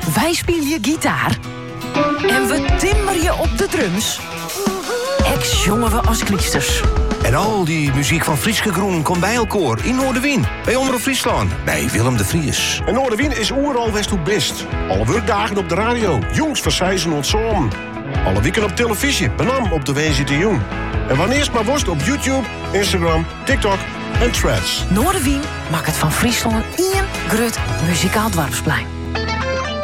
Wij spelen je gitaar. En we timmeren je op de drums. Ex jongen we als kliesters. En al die muziek van Frieske Groen komt bij elkaar in Noorderwien. Bij Omroep Friesland. Bij Willem de Vries. En Noorderwien is oeral west hoe best. Alle werkdagen op de radio. Jongs verzeizen ontzoom. Alle weken op televisie. Benam op de WZT Jong. En wanneer maar worst op YouTube, Instagram, TikTok en Threads. Noorderwien maakt het van Friesland één grut muzikaal dorpsplein.